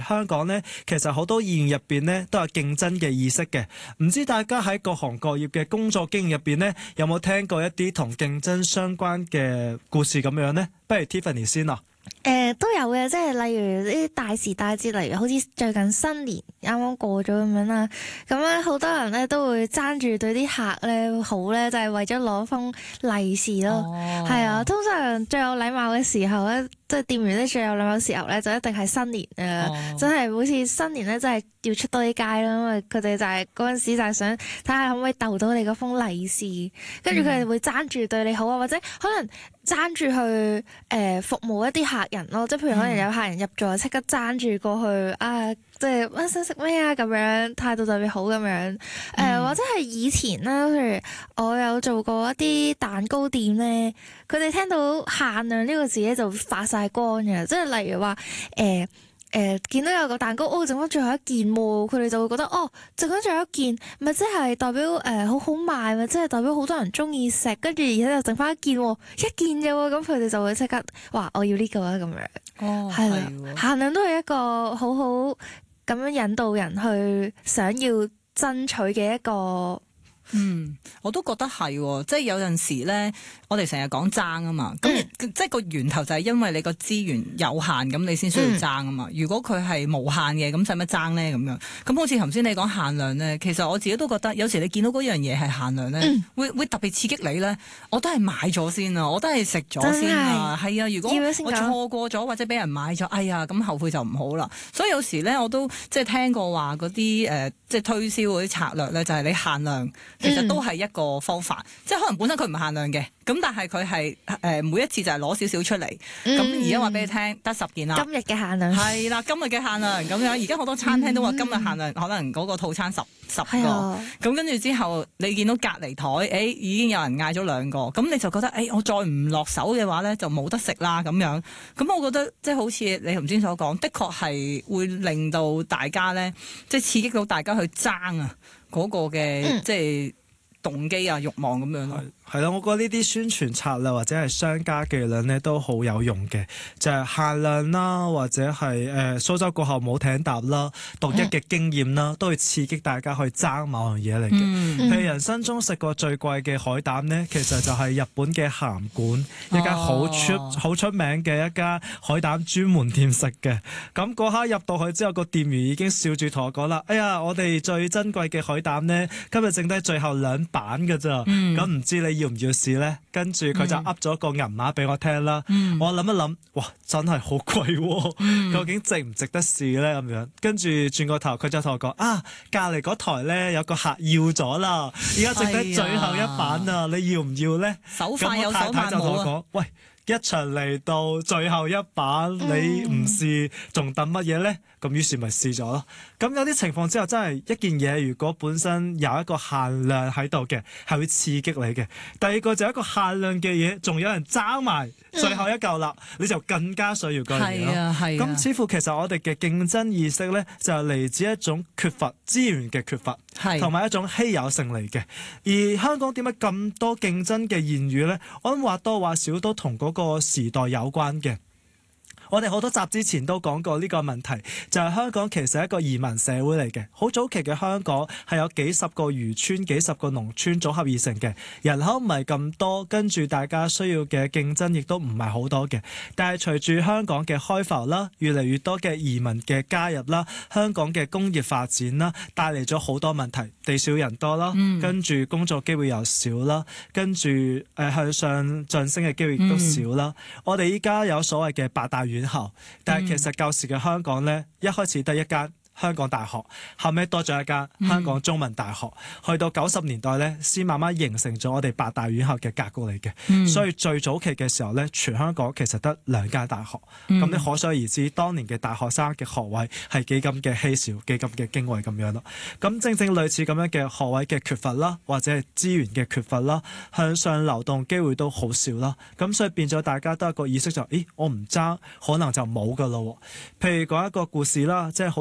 香港呢，其實好多議員入邊呢都有競爭嘅意識嘅。唔知大家喺各行各業嘅工作經驗入邊呢，有冇聽過一啲同競爭相關嘅故事咁樣呢？不如 Tiffany 先啊。 都有嘅，即係例如啲大時大節，例如好似最近新年啱啱過咗咁樣啦，咁咧好多人咧都會爭住對啲客咧好咧，就係為咗攞封利是咯。係啊，通常最有禮貌嘅時候咧，即係店員咧最有禮貌嘅時候咧，就一定係新年真係好似新年咧，真係要出多啲街啦，因為佢哋就係嗰陣時就係想睇下可唔可以逗到你嗰封利是，跟住佢哋會爭住對你好啊，或者可能爭住去服務一啲客人咯，即係譬如可能有客人入座，即刻爭住過去啊，即係想食咩啊咁樣，態度特別好咁樣。或者係以前啦，譬如我有做過一啲蛋糕店咧，佢哋聽到限量呢個字咧就發晒光嘅，即係例如話見到有個蛋糕，剩翻最後一件喎，佢哋就會覺得剩翻最後一件，咪即係代表好好賣，咪即係代表好多人中意食，跟住而且又剩翻一件喎，一件啫喎，咁佢哋就會即刻話我要呢個啊咁樣，係啦，限量都係一個好好咁樣引導人去想要爭取嘅一個。 我都覺得係，即係有陣時咧，我哋成日講爭啊嘛，咁即係個源頭就係因為你個資源有限，咁你先需要爭啊嘛。如果佢係無限嘅，咁使乜爭咧？咁樣咁好似頭先你講限量咧，其實我自己都覺得有時你見到嗰樣嘢係限量咧，會特別刺激你咧。我都係買咗先啊，我都係食咗先啊，係啊。如果我錯過咗或者俾人買咗，哎呀，咁後悔就唔好啦。所以有時咧，我都即係聽過話嗰啲即係推銷嗰啲策略咧，就係你限量。其實都係一個方法，即係可能本身佢唔限量嘅，咁但係佢係每一次就係攞少少出嚟，咁而家話俾你聽得10件啦， 今日嘅限量係啦，今日嘅限量咁樣，而家好多餐廳都話今日限量，可能嗰個套餐10個，咁跟住之後你見到隔離台，已經有人嗌咗2個，咁你就覺得我再唔落手嘅話咧就冇得食啦咁樣，咁我覺得即係好似你頭先所講，的確係會令到大家咧，即係刺激到大家去爭啊嗰個嘅即係動機啊、慾望咁樣咯。 係啦，我覺得呢啲宣傳策略或者係商家伎倆咧都好有用嘅，就係限量啦，或者係蘇州過後冇艇搭啦，獨一嘅經驗啦，都會刺激大家去爭某樣嘢嚟嘅。譬如人生中食過最貴嘅海膽呢，其實就係日本嘅函館一間好出名嘅一間海膽專門店食嘅。咁嗰刻入到去之後，個店員已經笑住同我講啦：哎呀，我哋最珍貴嘅海膽呢，今日剩低最後2板㗎咋。咁唔知你要唔要試呢？跟住佢就噏咗個銀碼俾我聽啦。我諗一諗，哇，真係好貴喎！究竟值唔值得試呢？咁樣跟住轉個頭，佢就同我講：隔離嗰台呢，有個客要咗啦，而家剩低最後1板啊！你要唔要呢？ 手快有手慢冇啊！ 咁我太太就同我講：喂，一場嚟到最後1板，你唔試仲等乜嘢呢？咁於是咪試咗咯。咁有啲情況之後真係一件嘢，如果本身有一個限量喺度嘅，係會刺激你嘅。第二個就係一個限量嘅嘢，仲有人爭埋最後一嚿啦，你就更加需要嗰樣嘢咯。咁似乎其實我哋嘅競爭意識咧，就係嚟自一種缺乏資源嘅缺乏，同埋一種稀有性嚟嘅。而香港點解咁多競爭嘅言語咧？我諗或多或少都同嗰個時代有關嘅。我哋好多集之前都講過呢個問題，就係香港其實係一個移民社會嚟嘅。好早期嘅香港係有幾十個漁村、幾十個農村組合而成嘅，人口唔係咁多，跟住大家需要嘅競爭亦都唔係好多嘅。但係隨住香港嘅開埠啦，越嚟越多嘅移民嘅加入啦，香港嘅工業發展啦，帶嚟咗好多問題，地少人多啦，跟住工作機會又少啦，跟住向上晉升嘅機會亦都少啦。我哋依家有所謂嘅8大院校，但係其實舊時嘅香港呢，一開始得一間香港大學，後尾多咗一間香港中文大學，去到90年代呢，先慢慢形成咗我哋8大院校嘅格局嚟嘅。所以最早期嘅時候呢，全香港其實得2間大學。咁你可想而知，當年嘅大學生嘅學位係幾咁嘅稀少，幾咁嘅矜貴咁樣咯。咁正正類似咁樣嘅學位嘅缺乏啦，或者係資源嘅缺乏啦，向上流動機會都好少啦。咁所以變咗大家都有個意識就，咦，我唔爭，可能就冇噶咯。譬如講一個故事啦，即係好似我阿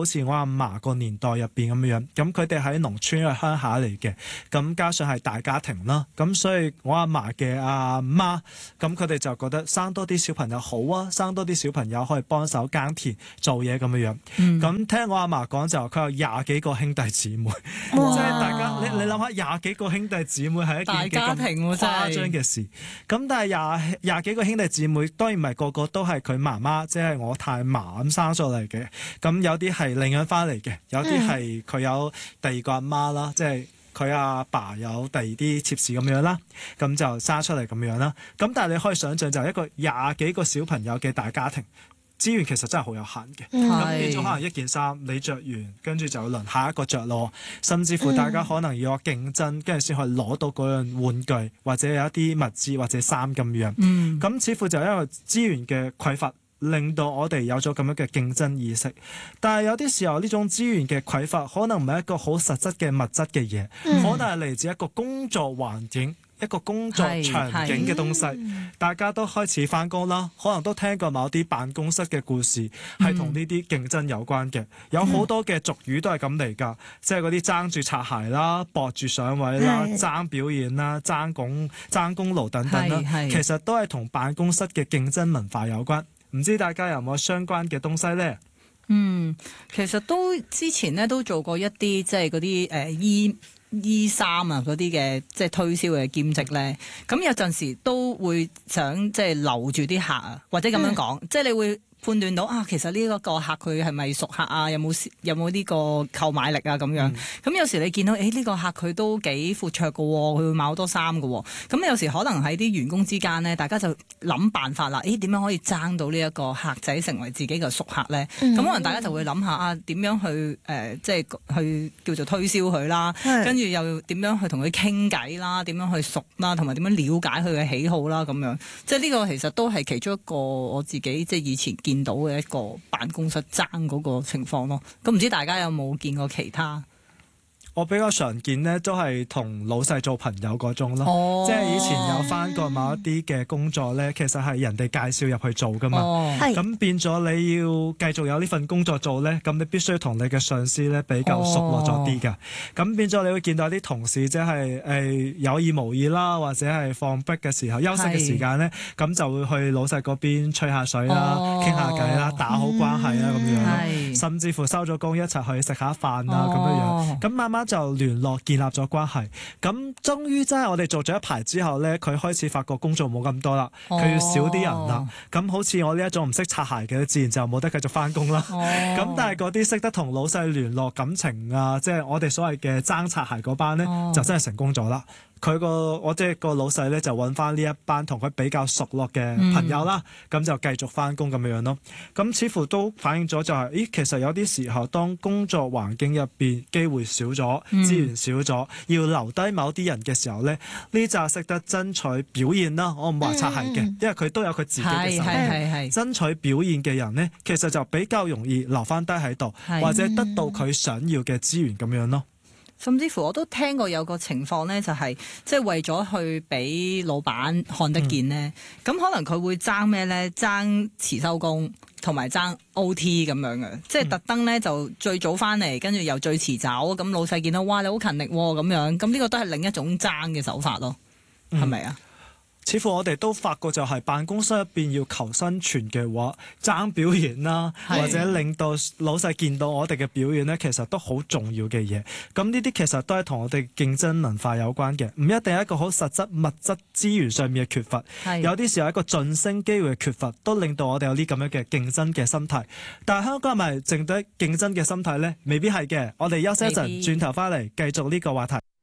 嫲個年代入邊咁樣，咁佢哋喺農村嘅鄉下嚟嘅，咁加上係大家庭啦，咁所以我阿嫲嘅阿媽，咁佢哋就覺得生多啲小朋友好啊，生多啲小朋友可以幫手耕田做嘢咁樣。咁聽我阿嫲講就佢有20幾個兄弟姊妹，即係大家你諗下20幾個兄弟姊妹係一件幾大家庭喎，真係誇張嘅事。咁但係廿幾個兄弟姊妹，當然唔係個個都係佢媽媽，即係我太嫲咁生出嚟嘅。咁有啲係領養翻嚟嘅，有啲係佢有第二個阿媽啦，即係佢阿爸有第二啲妾侍咁樣啦，咁就生出嚟咁樣啦。咁但係你可以想象就係一個20幾個小朋友嘅大家庭。資源其實真係好有限嘅，咁變咗可能一件衫你着完，跟住就輪下一個着咯，甚至乎大家可能要有競爭，跟住先可以攞到嗰樣玩具或者有一啲物資或者衫咁樣。咁似乎就因為資源嘅匱乏，令到我哋有咗咁樣嘅競爭意識。但係有啲時候呢種資源嘅匱乏，可能唔係一個好實質嘅物質嘅嘢，可能係嚟自一個工作環境。一個工作場景嘅東西，大家都開始返工啦，可能都聽過某啲辦公室嘅故事，係同呢啲競爭有關嘅。有好多嘅俗語都係咁嚟㗎，即係嗰啲爭住擦鞋啦、搏住上位啦、爭表現啦、爭功勞等等啦，其實都係同辦公室嘅競爭文化有關。唔知大家有冇相關嘅東西呢？ 其實都之前咧都做過一啲即係嗰啲衣衫啊嗰啲嘅即係推銷嘅兼職咧，咁有陣時都會想即係留住啲客啊，或者咁樣講，即係你會判斷到啊，其實呢一個客佢係咪熟客啊？有冇呢個購買力啊？咁樣咁有時你見到呢個客佢都幾闊綽㗎喎，佢會買好多衫㗎喎。咁有時可能喺啲員工之間咧，大家就諗辦法啦。點樣可以爭到呢一個客仔成為自己嘅熟客咧？咁可能大家就會諗下啊，點樣去即係去叫做推銷佢啦，跟住又點樣去同佢傾偈啦，點樣去熟啦，同埋點樣了解佢嘅喜好啦，咁樣即係呢個其實都係其中一個我自己即係以前見到嘅一個辦公室爭嗰個情況咯，咁唔知大家有冇見過其他？ 我比較常見咧，都係同老細做朋友嗰種咯，即係以前有返過某一啲嘅工作咧，其實係人哋介紹入去做㗎嘛，咁變咗你要繼續有呢份工作做咧，咁你必須同你嘅上司咧比較熟絡咗啲㗎，咁變咗你會見到啲同事即係有意無意啦，或者係放 break 嘅時候、休息嘅時間咧，咁就會去老細嗰邊吹下水啦、傾下偈啦、打好關係啦咁樣，甚至乎收咗工一齊去食下飯啊咁樣，咁慢慢就聯絡建立咗關係，咁終於真係我哋做咗一排之後咧，佢開始發覺工作冇咁多啦，佢要少啲人啦。咁好似我呢一種唔識擦鞋嘅，自然就冇得繼續返工啦。咁但係嗰啲識得同老細聯絡感情啊，即係我哋所謂嘅爭擦鞋嗰班咧，就真係成功咗啦。我即係個老細咧，就揾翻呢一班同佢比較熟絡嘅朋友啦，咁就繼續翻工咁樣咯。咁似乎都反映咗就係，其實有啲時候當工作環境入邊機會少咗、資源少咗，要留低某啲人嘅時候咧，呢紮識得爭取表現啦，我唔話擦鞋嘅，因為佢都有佢自己嘅手藝。爭取表現嘅人咧，其實就比較容易留翻低喺度，或者得到佢想要嘅資源咁樣咯。 甚至乎我都聽過有個情況咧，就係即係為咗去俾老闆看得見咧，咁可能佢會爭咩咧？爭遲收工同埋爭 OT 咁樣嘅，即係特登咧就最早翻嚟，跟住又最遲走，咁老細見到哇你好勤力咁樣，咁呢個都係另一種爭嘅手法咯，係咪啊？ 似乎我哋都發覺就係辦公室入邊要求生存嘅話，爭表現啦，或者令到老細見到我哋嘅表現咧，其實都好重要嘅嘢。咁呢啲其實都係同我哋競爭文化有關嘅，唔一定係一個好實質物質資源上面嘅缺乏，有啲時候一個晉升機會嘅缺乏，都令到我哋有呢咁樣嘅競爭嘅心態。但係香港係咪淨得競爭嘅心態咧？未必係嘅。我哋休息一陣，轉頭翻嚟繼續呢個話題。